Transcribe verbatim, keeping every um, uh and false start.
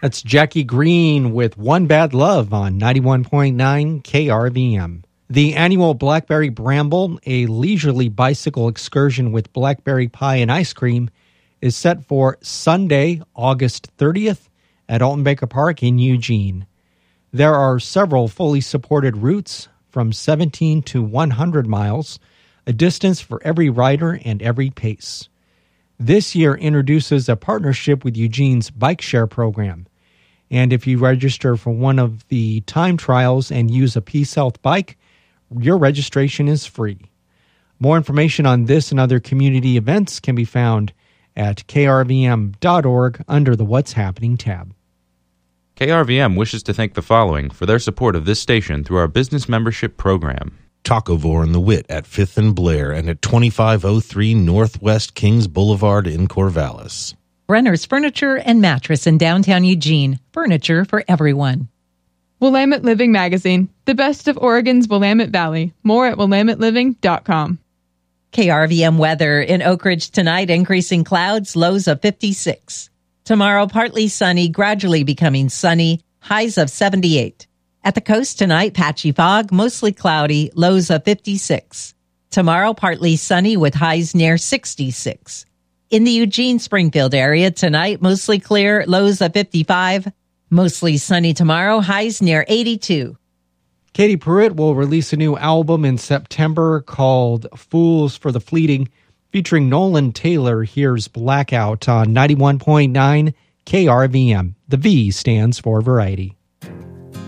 That's Jackie Green with One Bad Love on ninety-one point nine K R V M. The annual Blackberry Bramble, a leisurely bicycle excursion with blackberry pie and ice cream, is set for Sunday, August thirtieth at Alton Baker Park in Eugene. There are several fully supported routes from seventeen to one hundred miles, a distance for every rider and every pace. This year introduces a partnership with Eugene's Bike Share program. And if you register for one of the time trials and use a Peace Health bike, your registration is free. More information on this and other community events can be found at k r v m dot org under the What's Happening tab. K R V M wishes to thank the following for their support of this station through our business membership program. Tacovore and the Wit at fifth and Blair and at twenty-five oh three Northwest Kings Boulevard in Corvallis. Brenner's Furniture and Mattress in downtown Eugene. Furniture for everyone. Willamette Living Magazine, the best of Oregon's Willamette Valley. More at willamette living dot com. K R V M weather in Oak Ridge tonight, increasing clouds, lows of fifty-six. Tomorrow, partly sunny, gradually becoming sunny, highs of seventy-eight. At the coast tonight, patchy fog, mostly cloudy, lows of fifty-six. Tomorrow, partly sunny with highs near sixty-six. In the Eugene-Springfield area tonight, mostly clear, lows of fifty-five. Mostly sunny tomorrow, highs near eighty-two. Katie Pruitt will release a new album in September called Fools for the Fleeting, featuring Nolan Taylor. Here's Blackout on ninety-one point nine K R V M. The V stands for Variety.